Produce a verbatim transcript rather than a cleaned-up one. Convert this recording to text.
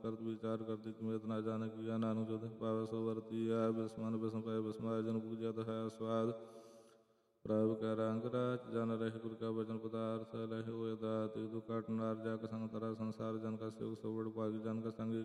ਕਰਤ ਵਿਚਾਰ ਕਰਤੀ ਕਮੇਤ ਨਾ ਜਾਣ ਕੀਆ ਨਾਨਕ ਜੋ ਤਿਸ ਪਾਵੈ ਸੋ ਵਰਤੀਆ। ਬਿਸਮਨ ਬਿਸਮ ਪੈ ਬਿਸਮਾਇ ਜਨ ਪੂਜਿਆ ਹੈ ਸਵਾਦ ਪ੍ਰਭ ਕੈ ਰੰਗ ਰਾਜ ਜਨ ਰਹਿ ਗੁਰ ਕਾ ਬਚਨ ਪਦਾਰਥ ਲਹਿ ਹੋਇ ਦਾਤ ਦੁ ਕਟ ਨਾਰ ਜਾ ਕਾ ਸੰਗ ਤਰਾ ਸੰਸਾਰ ਜਨ ਕਾ ਸੇਵ ਸੋ ਬੜ ਭਾਗ ਜਨ ਕਾ ਸੰਗ